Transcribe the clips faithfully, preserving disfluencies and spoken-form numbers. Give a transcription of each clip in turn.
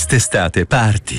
Quest'estate parti,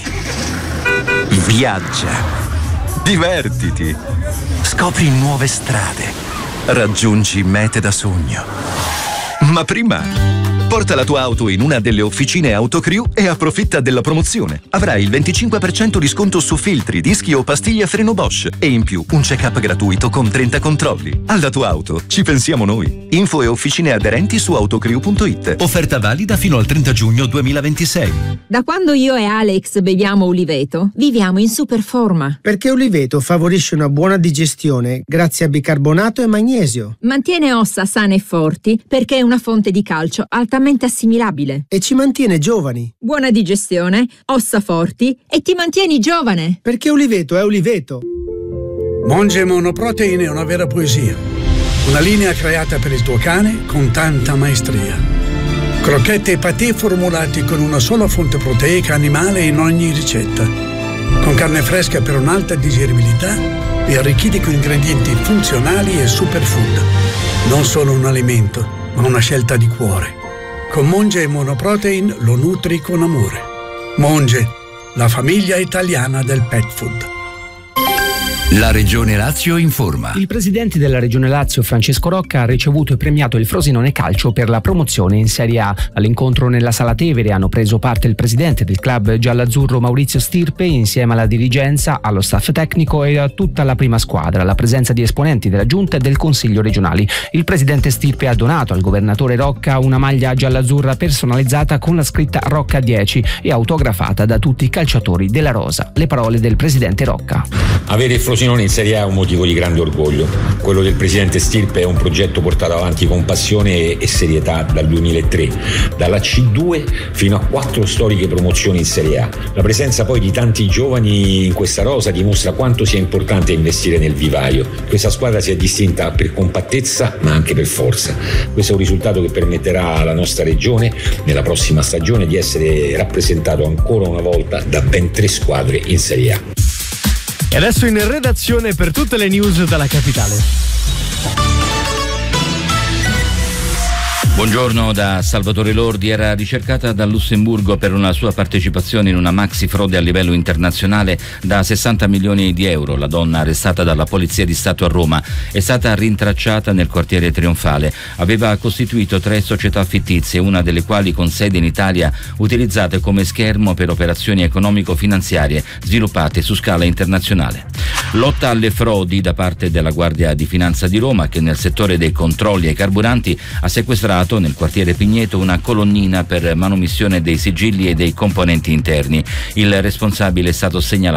viaggia, divertiti, scopri nuove strade, raggiungi mete da sogno. Ma prima porta la tua auto in una delle officine Autocrew e approfitta della promozione. Avrai il venticinque per cento di sconto su filtri, dischi o pastiglie a freno Bosch e in più un check-up gratuito con trenta controlli. Alla tua auto ci pensiamo noi. Info e officine aderenti su autocrew punto it. Offerta valida fino al trenta giugno duemilaventisei. Da quando io e Alex beviamo Uliveto, viviamo in super forma. Perché Uliveto favorisce una buona digestione grazie a bicarbonato e magnesio. Mantiene ossa sane e forti perché è una fonte di calcio altamente assimilabile. E ci mantiene giovani. Buona digestione, ossa forti e ti mantieni giovane. Perché Uliveto è Uliveto. Monge Monoprotein è una vera poesia. Una linea creata per il tuo cane con tanta maestria. Crocchette e patè formulati con una sola fonte proteica animale in ogni ricetta. Con carne fresca per un'alta digeribilità e arricchiti con ingredienti funzionali e superfood. Non solo un alimento, ma una scelta di cuore. Con Monge e Monoprotein lo nutri con amore. Monge, la famiglia italiana del pet food. La Regione Lazio informa. Il presidente della Regione Lazio, Francesco Rocca, ha ricevuto e premiato il Frosinone Calcio per la promozione in Serie A. All'incontro nella Sala Tevere hanno preso parte il presidente del club giall'azzurro Maurizio Stirpe insieme alla dirigenza, allo staff tecnico e a tutta la prima squadra, la presenza di esponenti della Giunta e del Consiglio regionali. Il presidente Stirpe ha donato al governatore Rocca una maglia giall'azzurra personalizzata con la scritta Rocca dieci e autografata da tutti i calciatori della rosa. Le parole del presidente Rocca. Avere il Frosinone in Serie A è un motivo di grande orgoglio. Quello del presidente Stirpe è un progetto portato avanti con passione e serietà dal duemilatré, dalla C due fino a quattro storiche promozioni in Serie A. La presenza poi di tanti giovani in questa rosa dimostra quanto sia importante investire nel vivaio. Questa squadra si è distinta per compattezza ma anche per forza. Questo è un risultato che permetterà alla nostra regione nella prossima stagione di essere rappresentato ancora una volta da ben tre squadre in Serie A. E adesso in redazione per tutte le news dalla capitale. Buongiorno da Salvatore Lordi. Era ricercata dal Lussemburgo per una sua partecipazione in una maxi frode a livello internazionale da sessanta milioni di euro. La donna, arrestata dalla Polizia di Stato a Roma, è stata rintracciata nel quartiere Trionfale. Aveva costituito tre società fittizie, una delle quali con sede in Italia, utilizzate come schermo per operazioni economico-finanziarie sviluppate su scala internazionale. Lotta alle frodi da parte della Guardia di Finanza di Roma, che nel settore dei controlli ai carburanti ha sequestrato nel quartiere Pigneto una colonnina per manomissione dei sigilli e dei componenti interni. Il responsabile è stato segnalato